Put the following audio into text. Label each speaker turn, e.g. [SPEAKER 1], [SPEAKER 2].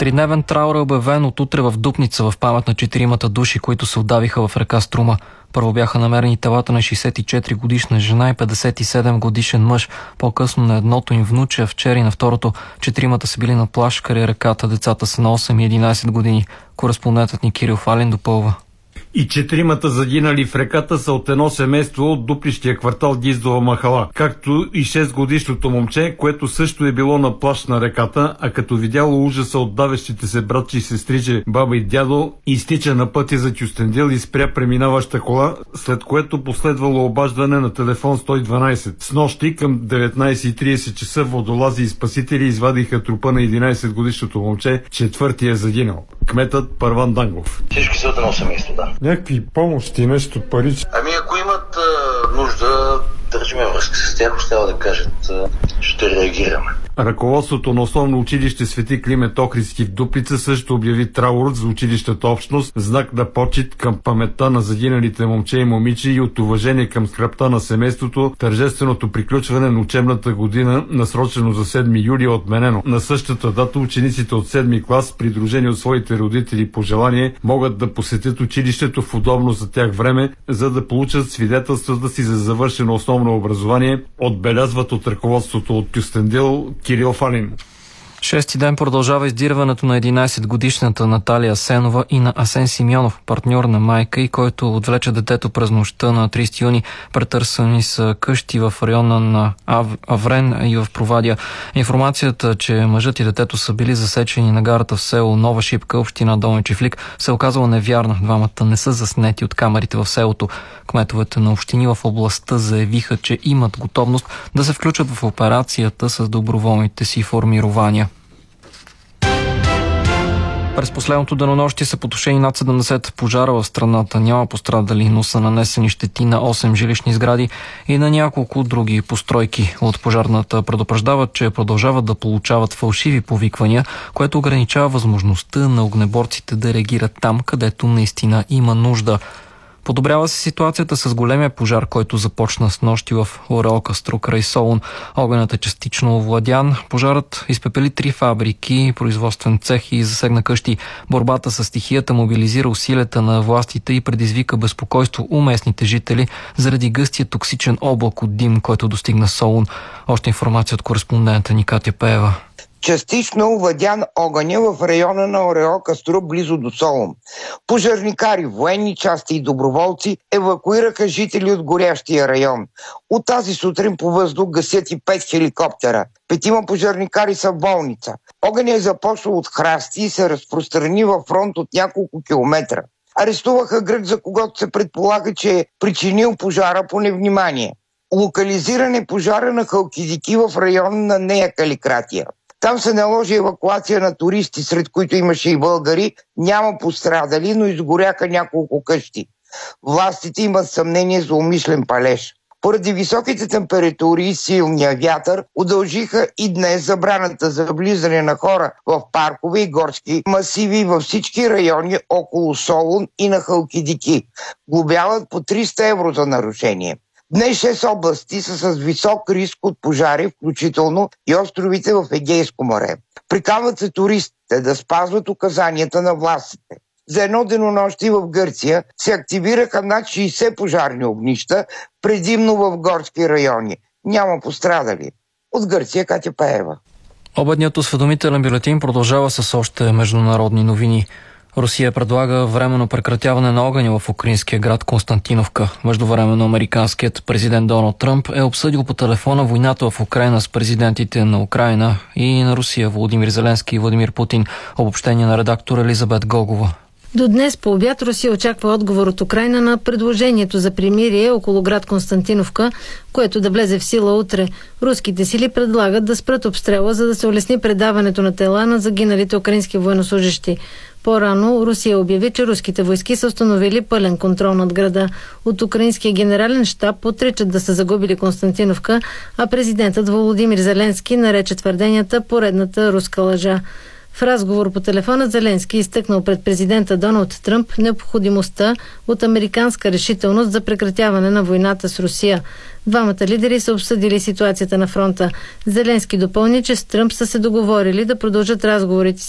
[SPEAKER 1] Тридневен траур е обявен от утре в Дупница в памет на 4 души, които се удавиха в река Струма. Първо бяха намерени телата на 64-годишна жена и 57-годишен мъж. По-късно на едното им внуче, вчера и на второто. 4 са били на плаж край реката. Децата са на 8 и 11 години. Кореспондентът ни Кирил Фалин допълва.
[SPEAKER 2] И 4 загинали в реката са от едно семейство от дуплищия квартал Гиздова махала, както и 6-годишното момче, което също е било на плаж на реката, а като видяло ужаса от давещите се братчи и сестриче, баба и дядо, изтича на пътя за Кюстендил и спря преминаваща кола, след което последвало обаждане на телефон 112. С нощи към 19:30 часа водолази и спасители извадиха трупа на 11-годишното момче, четвъртия загинал. Кметът Първан Дангов.
[SPEAKER 3] Всички са от едно семейство, да.
[SPEAKER 2] Някакви помощи, нещо, пари.
[SPEAKER 3] Ако имат нужда, държиме връзка с тях, остава да кажат, ще реагираме.
[SPEAKER 2] Ръководството на основно училище Свети Климент Охридски в Дупница също обяви траур за училищата общност, знак на почит към паметта на загиналите момче и момиче и от уважение към скръбта на семейството. Тържественото приключване на учебната година, насрочено за 7 юли, е отменено. На същата дата учениците от 7 клас, придружени от своите родители по желание, могат да посетят училището в удобно за тях време, за да получат свидетелствата си за завършено основно образование, отбелязват от ръководството от Кюстендил Кирил Фалин.
[SPEAKER 1] Шести ден продължава издирването на 11-годишната Наталия Сенова и на Асен Симеонов, партньор на майка и който отвлече детето през нощта на 30 юни. Претърсени са къщи в района на Аврен и в Провадия. Информацията, че мъжът и детето са били засечени на гарата в село Нова Шипка, община Долни Чифлик, се оказала невярна. Двамата не са заснети от камерите в селото. Кметовете на общини в областта заявиха, че имат готовност да се включат в операцията с доброволните си формирования. През последното денонощие са потушени над 70 пожара в страната. Няма пострадали, но са нанесени щети на 8 жилищни сгради и на няколко други постройки. От пожарната предупреждават, че продължават да получават фалшиви повиквания, което ограничава възможността на огнеборците да реагират там, където наистина има нужда. Подобрява се ситуацията с големия пожар, който започна с нощи в Ореокастро край Солун. Огънят е частично овладян. Пожарът изпепели 3 фабрики, производствен цех и засегна къщи. Борбата с стихията мобилизира усилията на властите и предизвика безпокойство у местните жители заради гъстия токсичен облак от дим, който достигна Солун. Още информация от кореспондента ни Катя Пеева.
[SPEAKER 4] Частично овладян огъня в района на Ореокастро, близо до Солун. Пожарникари, военни части и доброволци евакуираха жители от горящия район. От тази сутрин по въздух гасят и 5 хеликоптера. 5 пожарникари са в болница. Огъня е започнал от храсти и се разпространи във фронт от няколко километра. Арестуваха грък, за когото се предполага, че е причинил пожара по невнимание. Локализиран е пожара на Халкидики в района на Нея Каликратия. Там се наложи евакуация на туристи, сред които имаше и българи. Няма пострадали, но изгоряха няколко къщи. Властите имат съмнение за умишлен палеж. Поради високите температури и силния вятър удължиха и днес забраната за влизане на хора в паркове и горски масиви във всички райони около Солун и на Халкидики. Глобяват по 300 евро за нарушение. Днес 6 области са с висок риск от пожари, включително и островите в Егейско море. Приканват се туристите да спазват указанията на властите. За едно денонощие в Гърция се активираха над 60 пожарни огнища, предимно в горски райони. Няма пострадали. От Гърция Катя Пеева.
[SPEAKER 1] Обедният осведомителен бюлетин продължава с още международни новини. Русия предлага временно прекратяване на огъня в украинския град Константиновка. Междувременно американският президент Доналд Тръмп е обсъдил по телефона войната в Украйна с президентите на Украйна и на Русия Володимир Зеленски и Владимир Путин. Обобщение на редактор Елизабет Гогова.
[SPEAKER 5] До днес по обяд Русия очаква отговор от Украйна на предложението за примирие около град Константиновка, което да влезе в сила утре. Руските сили предлагат да спрат обстрела, за да се улесни предаването на тела на загиналите украински военнослужещи. По-рано Русия обяви, че руските войски са установили пълен контрол над града. От украинския генерален щаб отричат да са загубили Константиновка, а президентът Володимир Зеленски нарече твърденията поредната руска лъжа. В разговор по телефона Зеленски изтъкнал пред президента Доналд Тръмп необходимостта от американска решителност за прекратяване на войната с Русия. Двамата лидери са обсъдили ситуацията на фронта. Зеленски допълни, че с Тръмп са се договорили да продължат разговорите